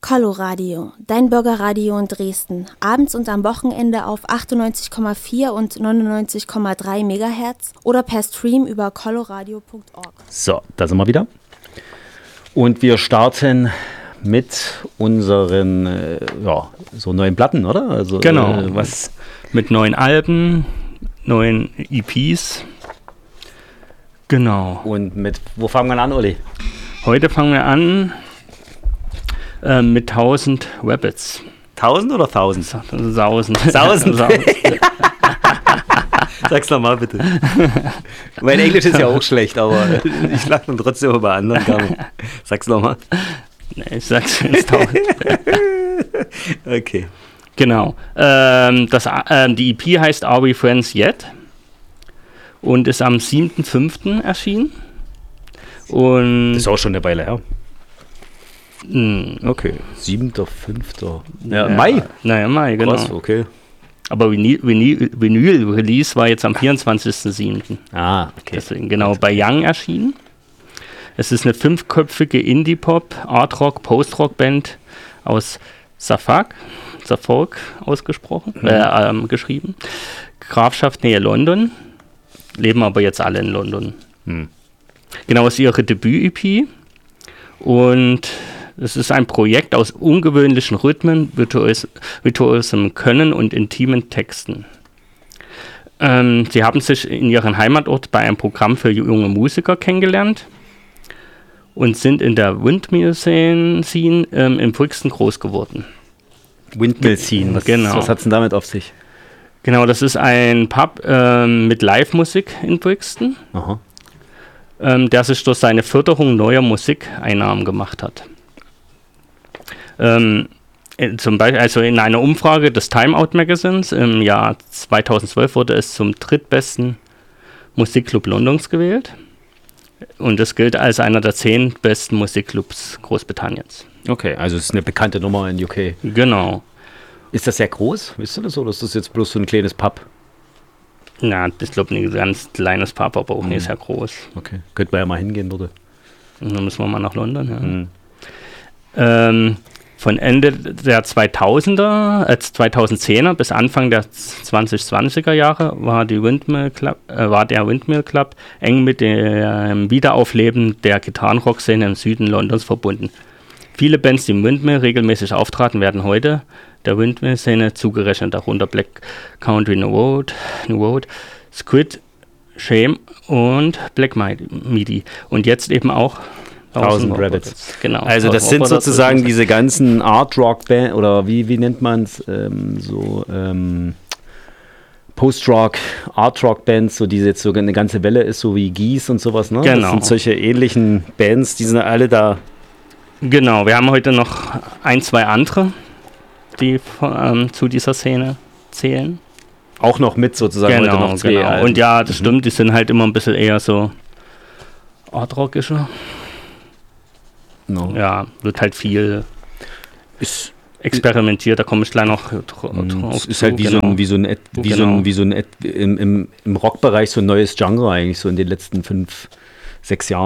Coloradio, dein Bürgerradio in Dresden. Abends und am Wochenende auf 98,4 und 99,3 MHz oder per Stream über coloradio.org. So, da sind wir wieder. Und wir starten mit unseren so neuen Platten, oder? Also, genau, was mit neuen Alben, neuen EPs. Genau. Und wo fangen wir an, Olli? Heute fangen wir an mit 1000 Rabbits. 1000 oder 1000? 1000. 1000. Sag's nochmal bitte. Mein Englisch ist ja auch schlecht, aber ich lache dann trotzdem über anderen Gaben. Sag's nochmal. Nee, ich sag's jetzt 1000. Okay. Genau. Die EP heißt Are We Friends Yet? Und ist am 7.5. erschienen. Und das ist auch schon eine Weile her. Okay, 7.5. Ja, Mai. Naja, Mai, genau. Krass, okay. Aber Vinyl-Release war jetzt am 24.7. Ah, okay. Deswegen genau bei Young erschienen. Es ist eine 5-köpfige Indie-Pop, Art-Rock, Post-Rock-Band aus Suffolk ausgesprochen, geschrieben. Grafschaft Nähe London. Leben aber jetzt alle in London. Genau, ist ihre Debüt-EP. Und es ist ein Projekt aus ungewöhnlichen Rhythmen, virtuosem Können und intimen Texten. Sie haben sich in ihrem Heimatort bei einem Programm für junge Musiker kennengelernt und sind in der Windmill-Scene im Brixton groß geworden. Windmill-Scene, was hat es denn damit auf sich? Genau, das ist ein Pub mit Live-Musik in Brixton, der sich durch seine Förderung neuer Musikeinnahmen gemacht hat. Zum Beispiel, also in einer Umfrage des Time Out Magazins im Jahr 2012 wurde es zum drittbesten Musikclub Londons gewählt. Und es gilt als einer der 10 besten Musikclubs Großbritanniens. Okay, also es ist eine bekannte Nummer in UK. Genau. Ist das sehr groß? Wisst ihr das so? Oder ist das jetzt bloß so ein kleines Pub? Na, ich glaube, ein ganz kleines Pub, aber auch nicht sehr groß. Okay, könnte man ja mal hingehen, oder? Und dann müssen wir mal nach London, ja. Von Ende der 2010er bis Anfang der 2020er Jahre war der Windmill Club eng mit dem Wiederaufleben der Gitarrenrock-Szene im Süden Londons verbunden. Viele Bands, die im Windmill regelmäßig auftraten, werden heute der Windmill-Szene zugerechnet, darunter Black Country New Road, Squid, Shame und Black Midi. Und jetzt eben auch 1000 Rabbits. Genau. Also das sind sozusagen diese ganzen Art-Rock-Bands, oder wie nennt man es, Post-Rock, Art-Rock-Bands, so die jetzt so eine ganze Welle ist, so wie Geese und sowas, ne? Genau. Das sind solche ähnlichen Bands, die sind alle da. Genau, wir haben heute noch 1, 2 andere, die zu dieser Szene zählen. Auch noch mit sozusagen heute noch 2 Alben. Und ja, das stimmt, die sind halt immer ein bisschen eher so Art-Rockischer. No. Ja, wird halt viel experimentiert, da komme ich gleich noch drauf. Es ist halt wie so ein im Rockbereich so ein neues Genre eigentlich, so in den letzten 5, 6 Jahren.